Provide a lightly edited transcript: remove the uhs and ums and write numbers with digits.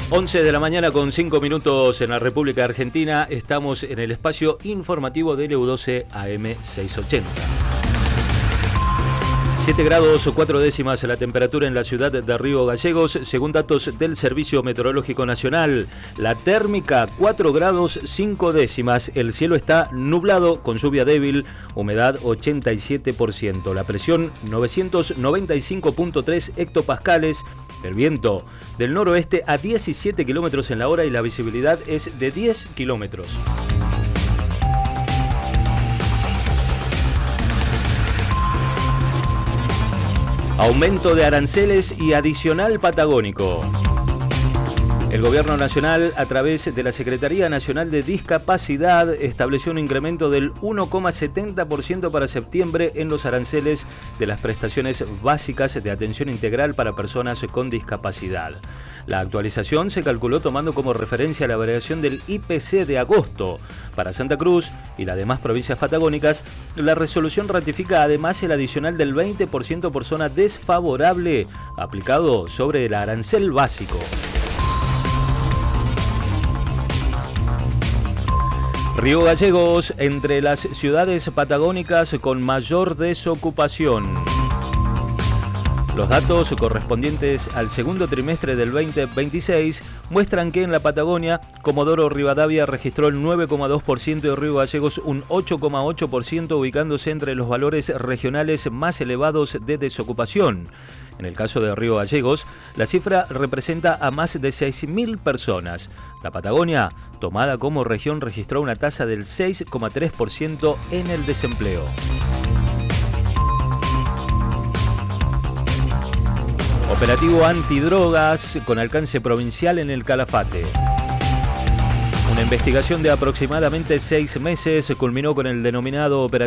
11 de la mañana con 5 minutos en la República Argentina. Estamos en el espacio informativo de LU12 AM 680. 7 grados o 4 décimas la temperatura en la ciudad de Río Gallegos, según datos del Servicio Meteorológico Nacional. La térmica 4 grados 5 décimas. El cielo está nublado con lluvia débil, humedad 87%. La presión 995.3 hectopascales. El viento del noroeste a 17 kilómetros en la hora y la visibilidad es de 10 kilómetros. Aumento de aranceles y adicional patagónico. El Gobierno Nacional, a través de la Secretaría Nacional de Discapacidad, estableció un incremento del 1,70% para septiembre en los aranceles de las prestaciones básicas de atención integral para personas con discapacidad. La actualización se calculó tomando como referencia la variación del IPC de agosto. Para Santa Cruz y las demás provincias patagónicas, la resolución ratifica además el adicional del 20% por zona desfavorable aplicado sobre el arancel básico. Río Gallegos, entre las ciudades patagónicas con mayor desocupación. Los datos correspondientes al segundo trimestre del 2026 muestran que en la Patagonia, Comodoro Rivadavia registró el 9,2% y Río Gallegos un 8,8%, ubicándose entre los valores regionales más elevados de desocupación. En el caso de Río Gallegos, la cifra representa a más de 6.000 personas. La Patagonia, tomada como región, registró una tasa del 6,3% en el desempleo. Operativo antidrogas con alcance provincial en el Calafate. Una investigación de aproximadamente 6 meses culminó con el denominado operativo